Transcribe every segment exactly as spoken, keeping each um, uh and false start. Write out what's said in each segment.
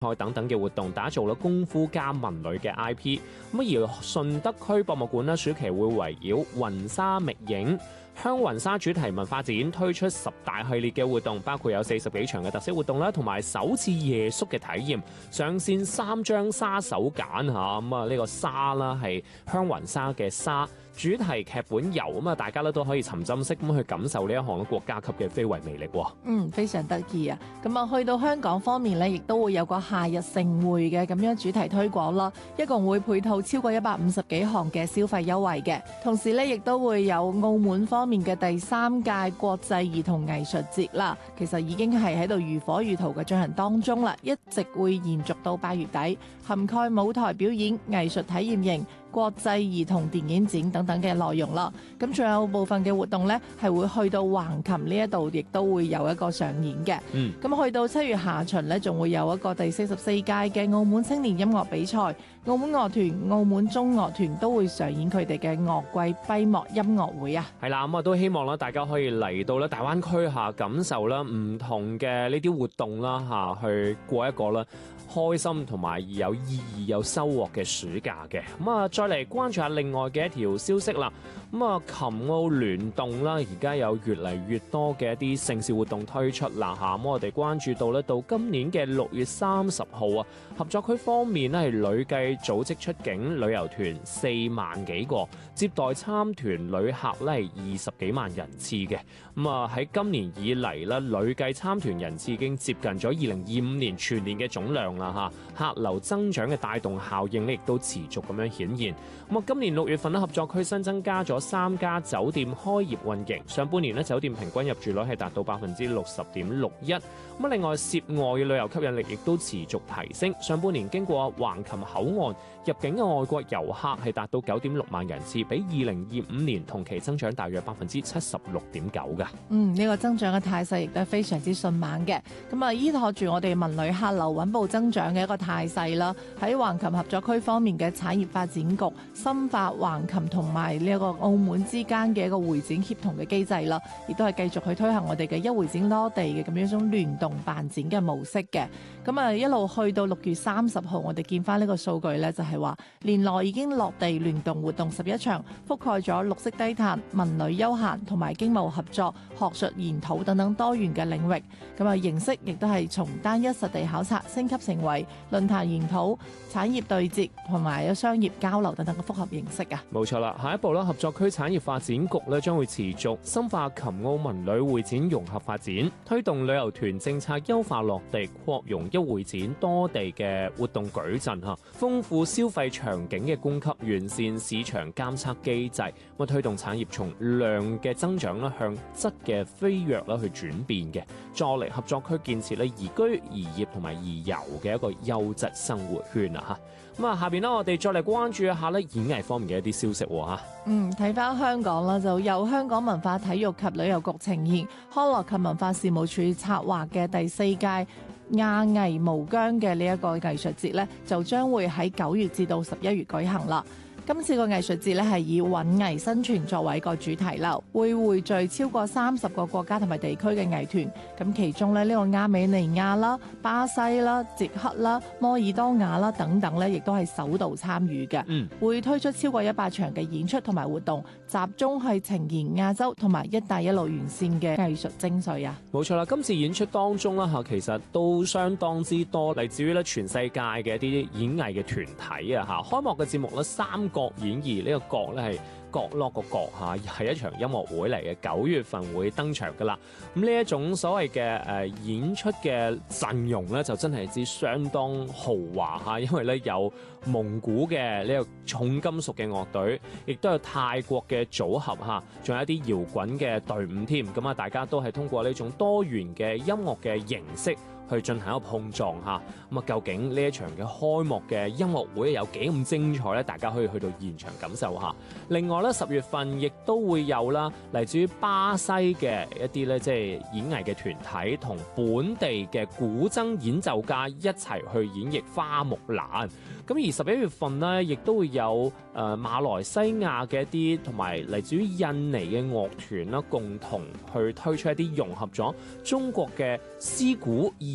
賽等等嘅活動，打造咗功夫加文旅嘅 I P。咁而順德區博物館呢，暑期會圍繞雲沙覓影香雲沙主題文化展推出十大系列嘅活動，包括有四十幾場嘅特色活動啦，同埋首次夜宿嘅體驗，上線三張沙手鐧嚇，咁啊呢個沙啦係香雲沙嘅沙。主題劇本遊咁啊，大家咧都可以沉浸式咁去感受呢一項國家級嘅非遺魅力。 嗯，非常得意啊！咁啊，去到香港方面呢，亦都會有個夏日盛會嘅咁樣主題推廣啦，一共會配套超過一百五十幾項嘅消費優惠嘅。同時呢，亦都會有澳門方面嘅第三屆國際兒童藝術節啦。其實已經係喺度如火如荼嘅進行當中啦，一直會延續到八月底，涵蓋舞台表演、藝術體驗營、國際兒童電影展等等嘅內容啦，咁仲有部分嘅活動呢，係會去到橫琴呢一度，亦都會有一個上演嘅。嗯，咁去到七月下旬呢，仲會有一個第四十四屆嘅澳門青年音樂比賽，澳門樂團、澳門中樂團都會上演佢哋嘅樂季閉幕音樂會啊。 係啦，咁啊都希望啦，大家可以嚟到咧大灣區下感受啦唔同嘅呢啲活動啦嚇，去過一個啦開心同埋有意義有收穫嘅暑假嘅。咁啊，再嚟關注下另外嘅一條消息啦。咁啊，琴澳聯動啦，而家有越嚟越多嘅一啲盛事活動推出啦嚇。咁我哋關注到咧，到今年嘅六月三十號啊，合作區方面咧係累計組織出境旅遊團四萬幾個，接待參團旅客咧係二十幾萬人次嘅。咁啊喺今年以嚟咧，累計參團人次已經接近咗二零二五年全年嘅總量啦嚇。客流增長嘅帶動效應咧，亦都持續咁樣顯現。咁啊，今年六月份咧，合作區新增加咗三家酒店開業運營，上半年咧酒店平均入住率係達到百分之六十點六一。咁另外涉外嘅旅遊吸引力亦都持續提升，上半年經過橫琴口岸入境嘅外國遊客係達到九點六萬人次，比二零二五年同期增長大約百分之七十六點九㗎。 嗯，呢、這個增長嘅態勢亦都係非常之迅猛嘅。咁啊，依託住我哋文旅客流穩步增長嘅一個態勢啦，喺橫琴合作區方面嘅產業發展局深化橫琴同埋呢一個澳門之間嘅一個會展協同嘅機制啦，亦都係繼續去推行我哋嘅一會展多地嘅咁樣一種聯動辦展嘅模式嘅。咁啊，一路去到六月三十號，我哋見翻呢個數據呢，就係話年內已經落地聯動活動十一場，覆蓋咗綠色低碳、文旅休閒同埋經貿合作、學術研討等等多元嘅領域。咁啊，形式亦都係從單一實地考察升級成為論壇研討、產業對接同埋有商業交流等等嘅複合形式啊。 冇錯啦，下一步啦，合作區產業發展局咧將會持續深化琴澳文旅會展融合發展，推動旅遊團政策優化落地，擴容一會展多地嘅活動矩陣嚇，豐富消費場景嘅供給，完善市場監測機制，咁推動產業從量嘅增長啦向質嘅飛躍啦去轉變嘅，助力合作區建設咧宜居宜業同埋宜遊嘅一個優質生活圈啊嚇。咁啊，下邊咧我哋再嚟關注一下咧演藝方面嘅一啲消息喎嚇。 嗯，睇翻香港啦，就由香港文化體育及旅遊局呈現，康樂及文化事務署策劃嘅第四屆亞藝無疆嘅呢一個藝術節呢，就將會喺九月至到十一月舉行啦。今次個藝術節咧係以韻藝生存作為一個主題啦，會匯聚超過三十個國家同埋地區嘅藝團。咁其中咧呢個亞美尼亞啦、巴西啦、捷克啦、摩爾多瓦啦等等咧，亦都係首度參與嘅。嗯，會推出超過一百場嘅演出同埋活動，集中去呈現亞洲同埋一帶一路沿線嘅藝術精髓啊！冇錯啦，今次演出當中啦嚇，其實都相當之多嚟自於咧全世界嘅一啲演藝嘅團體啊嚇。開幕嘅節目咧三國演義，呢個國咧係角落個角嚇，係一場音樂會嚟嘅，九月份會登場噶啦。咁呢一種所謂嘅誒演出嘅陣容咧，就真係之相當豪華嚇，因為咧有蒙古嘅呢個重金屬嘅樂隊，亦都有泰國嘅組合嚇，仲有一啲搖滾嘅隊伍添。咁啊，大家都係通過呢種多元嘅音樂嘅形式去進行一個碰撞嚇，咁啊究竟呢一場嘅開幕嘅音樂會有幾咁精彩咧？大家可以去到現場感受下。另外咧，十月份亦都會有啦，嚟自於巴西嘅一啲咧，即係演藝嘅團體同本地嘅古箏演奏家一齊去演繹花木蘭。咁而十一月份呢，亦都會有誒馬來西亞嘅一啲同埋嚟自於印尼嘅樂團啦，共同去推出一啲融合咗中國嘅詩鼓、二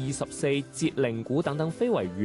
二十四節令鼓等等非遺